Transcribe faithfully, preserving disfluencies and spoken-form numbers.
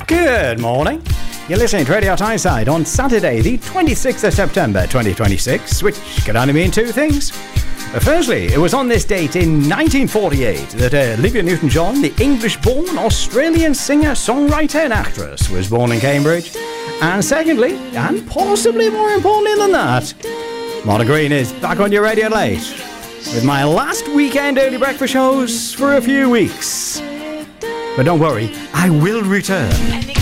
Good morning. You're listening to Radio Tyneside on Saturday, the twenty-sixth of September twenty twenty-six, which can only mean two things. Firstly, it was on this date in nineteen forty-eight that uh, Olivia Newton-John, the English-born Australian singer, songwriter and actress, was born in Cambridge. And secondly, and possibly more importantly than that, Marta Green is back on your radio late with my last weekend early breakfast shows for a few weeks. But don't worry, I will return.